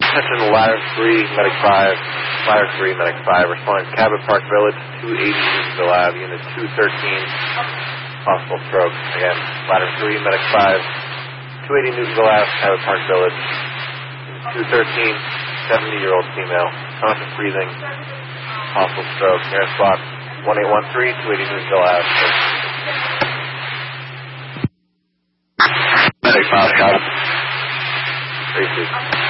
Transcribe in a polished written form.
Attention, ladder 3, medic 5. Ladder 3, medic 5. Responding to Cabot Park Village, 280 Newtonville Ave, unit 213. Possible stroke. Again, ladder 3, medic 5. 280 Newtonville Ave, Cabot Park Village. 213, 70-year-old female. Conscious breathing. Possible stroke. Nearest box, 1813, 280 Newtonville Ave. Medic 5, Cabot. 3-2.